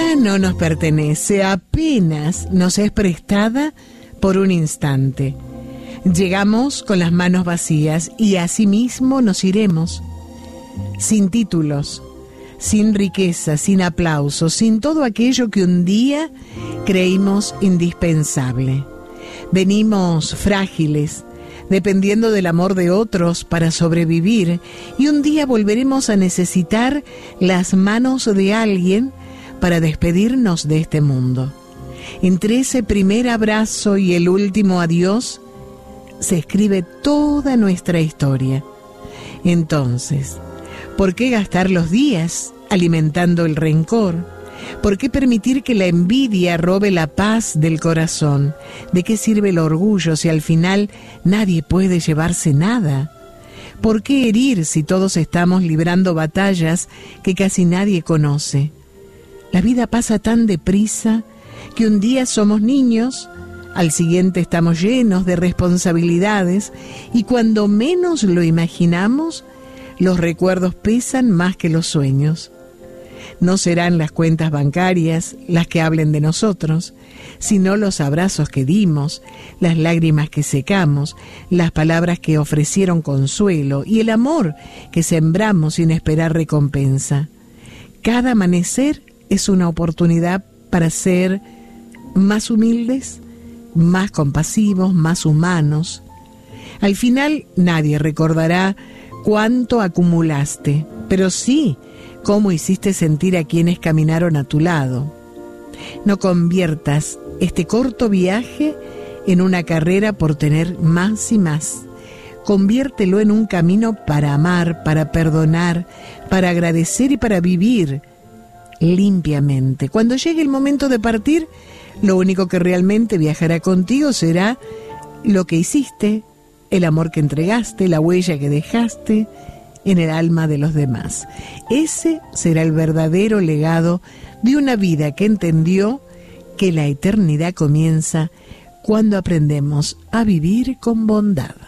vida no nos pertenece, apenas nos es prestada por un instante. Llegamos con las manos vacías y asimismo nos iremos, sin títulos, sin riqueza, sin aplausos, sin todo aquello que un día creímos indispensable. Venimos frágiles, dependiendo del amor de otros para sobrevivir, y un día volveremos a necesitar las manos de alguien para despedirnos de este mundo. Entre ese primer abrazo y el último adiós, se escribe toda nuestra historia. Entonces, ¿por qué gastar los días alimentando el rencor? ¿Por qué permitir que la envidia robe la paz del corazón? ¿De qué sirve el orgullo si al final nadie puede llevarse nada? ¿Por qué herir si todos estamos librando batallas que casi nadie conoce? La vida pasa tan deprisa que un día somos niños, al siguiente estamos llenos de responsabilidades y cuando menos lo imaginamos, los recuerdos pesan más que los sueños. No serán las cuentas bancarias las que hablen de nosotros, sino los abrazos que dimos, las lágrimas que secamos, las palabras que ofrecieron consuelo y el amor que sembramos sin esperar recompensa. Cada amanecer es una oportunidad para ser más humildes, más compasivos, más humanos. Al final nadie recordará cuánto acumulaste, pero sí cómo hiciste sentir a quienes caminaron a tu lado. No conviertas este corto viaje en una carrera por tener más y más. Conviértelo en un camino para amar, para perdonar, para agradecer y para vivir limpiamente. Cuando llegue el momento de partir, lo único que realmente viajará contigo será lo que hiciste, el amor que entregaste, la huella que dejaste en el alma de los demás. Ese será el verdadero legado de una vida que entendió que la eternidad comienza cuando aprendemos a vivir con bondad.